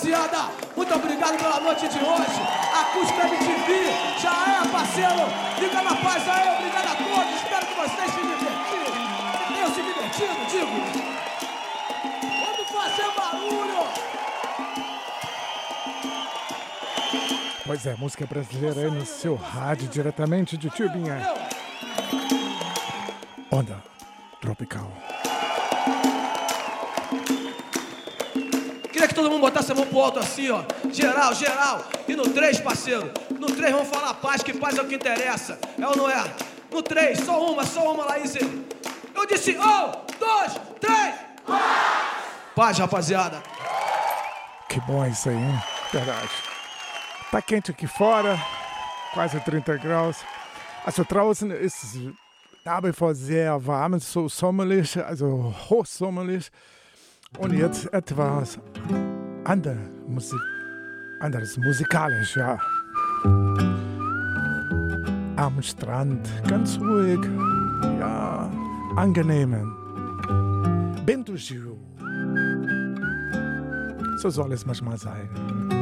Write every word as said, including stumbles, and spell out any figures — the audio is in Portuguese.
rapaziada. Muito obrigado pela noite de hoje. Acústica M T V já é, parceiro. Fica na paz aí, obrigado a todos. Espero que vocês se divertiram. Tenham se divertido, digo. Vamos fazer barulho. Pois é, música brasileira aí no seu rádio, diretamente de Tubinha. Onda tropical. Queria que todo mundo botasse a mão pro alto assim, ó. Geral, geral. E no três, parceiro. No três vamos falar paz, que paz é o que interessa. É ou não é? No três, só uma, só uma, Laís. Eu disse um, dois, três. Paz! Paz, rapaziada. Que bom isso aí, hein? Verdade. Tá quente aqui fora, quase trinta graus. Also draußen ist es nach wie vor sehr warm, so sommerlich, also hochsommerlich. Und jetzt etwas andere Musik, anderes musikalisch, ja. Am Strand, ganz ruhig, ja, angenehm. Bento Gil. So soll es manchmal sein.